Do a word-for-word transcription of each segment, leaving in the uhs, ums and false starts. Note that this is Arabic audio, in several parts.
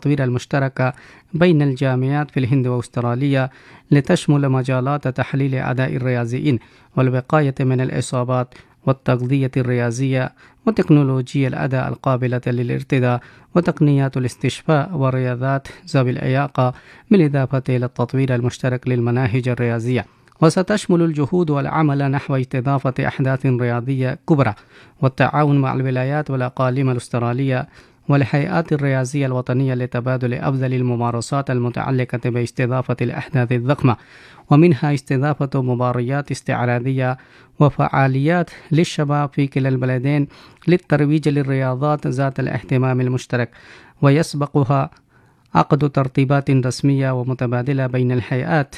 التطوير المشتركة بين الجامعات في الهند وأستراليا لتشمل مجالات تحليل أداء الرياضيين والوقاية من الإصابات والتغذية الرياضية وتكنولوجيا الأداء القابلة للارتداء وتقنيات الاستشفاء والرياضات ذوي الإعاقة، بالإضافة إلى التطوير المشترك للمناهج الرياضية. وستشمل الجهود والعمل نحو استضافة أحداث رياضية كبرى والتعاون مع الولايات والأقاليم الأسترالية والهيئات الرياضية الوطنية لتبادل أفضل الممارسات المتعلقة باستضافة الأحداث الضخمة، ومنها استضافة مباريات استعراضية وفعاليات للشباب في كلا البلدين للترويج للرياضات ذات الاهتمام المشترك، ويسبقها عقد ترتيبات رسمية ومتبادلة بين الهيئات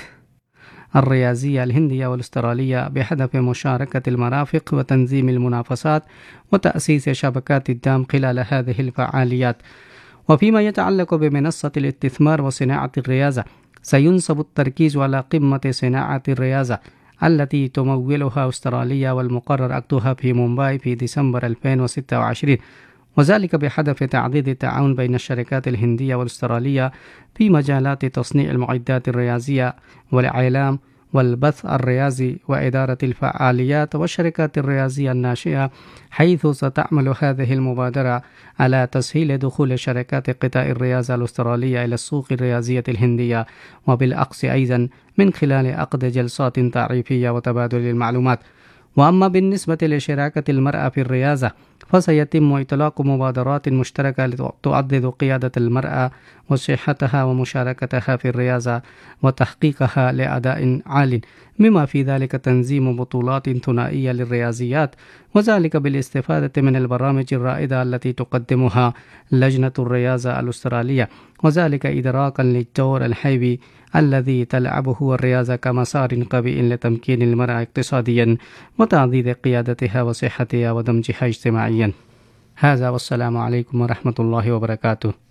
الرياضية الهندية والأسترالية بهدف مشاركة المرافق وتنظيم المنافسات وتأسيس شبكات الدعم خلال هذه الفعاليات. وفيما يتعلق بمنصة الاستثمار وصناعة الرياضة، سينصب التركيز على قمة صناعة الرياضة التي تمولها أستراليا والمقرر عقدها في مومباي في ديسمبر ألفين وستة وعشرين، وذلك بهدف تعزيز التعاون بين الشركات الهندية والأسترالية في مجالات تصنيع المعدات الرياضية والإعلام والبث الرياضي وإدارة الفعاليات والشركات الرياضية الناشئة، حيث ستعمل هذه المبادرة على تسهيل دخول شركات قطاع الرياضة الأسترالية إلى السوق الرياضية الهندية، وبالعكس أيضا من خلال عقد جلسات تعريفية وتبادل المعلومات. وأما بالنسبة لشراكة المرأة في الرياضة، فسيتم إطلاق مبادرات مشتركة تعزز قيادة المرأة وصحتها ومشاركتها في الرياضة وتحقيقها لأداء عال، بما في ذلك تنظيم بطولات ثنائية للرياضيات، وذلك بالاستفادة من البرامج الرائدة التي تقدمها لجنة الرياضة الأسترالية، وذلك إدراكا للدور الحيوي الذي تلعبه الرياضة كمسار قوي لتمكين المرأة اقتصاديا وتعزيز قيادتها وصحتها ودمجها اجتماعيا. هذا والسلام عليكم ورحمة الله وبركاته.